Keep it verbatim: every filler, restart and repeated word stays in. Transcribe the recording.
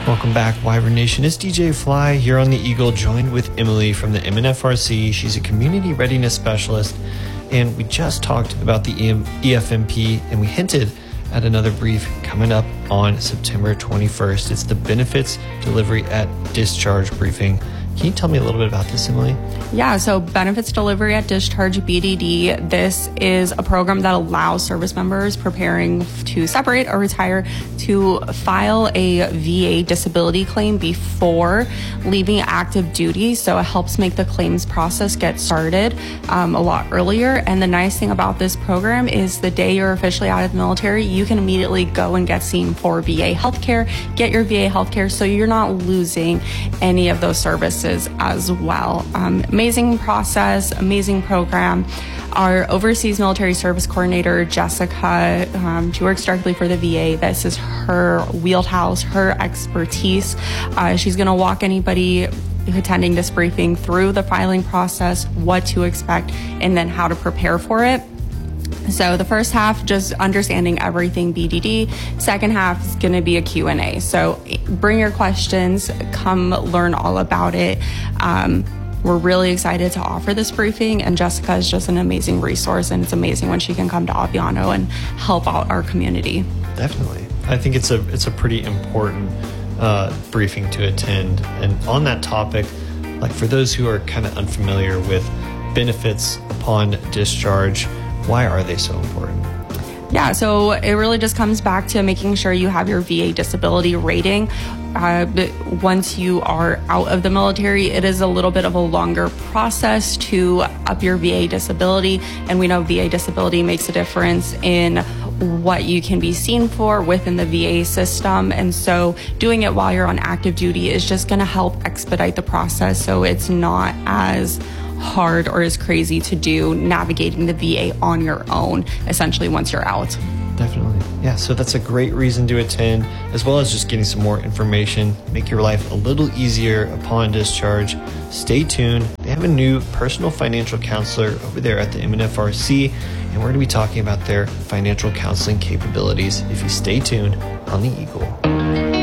Welcome back, Wyvern Nation. It's D J Fly here on the Eagle, joined with Emily from the M N F R C. She's a community readiness specialist, and we just talked about the E F M P, and we hinted at another brief coming up on September twenty-first. It's the Benefits Delivery at Discharge briefing. Can you tell me a little bit about this, Emily? Yeah, so Benefits Delivery at Discharge, B D D, this is a program that allows service members preparing to separate or retire to file a V A disability claim before leaving active duty. So it helps make the claims process get started um, a lot earlier. And the nice thing about this program is the day you're officially out of the military, you can immediately go and get seen for V A healthcare, get your V A healthcare, so you're not losing any of those services as well. Um, amazing process, amazing program. Our overseas military service coordinator, Jessica, um, she works directly for the V A. This is her wheelhouse, her expertise. Uh, she's going to walk anybody attending this briefing through the filing process, what to expect, and then how to prepare for it. So the first half, just understanding everything B D D. Second half is going to be a Q and A. So bring your questions, come learn all about it. Um, we're really excited to offer this briefing, and Jessica is just an amazing resource, and it's amazing when she can come to Apiano and help out our community. Definitely. I think it's a it's a pretty important uh, briefing to attend. And on that topic, like for those who are kind of unfamiliar with benefits upon discharge, why are they so important? Yeah, so it really just comes back to making sure you have your V A disability rating. Uh, but once you are out of the military, it is a little bit of a longer process to up your V A disability. And we know V A disability makes a difference in what you can be seen for within the V A system. And so doing it while you're on active duty is just going to help expedite the process, so it's not as hard or as crazy to do navigating the V A on your own, essentially, once you're out. Definitely. Yeah, so that's a great reason to attend, as well as just getting some more information, make your life a little easier upon discharge. Stay tuned. They have a new personal financial counselor over there at the M N F R C, and we're going to be talking about their financial counseling capabilities if you stay tuned on the Eagle.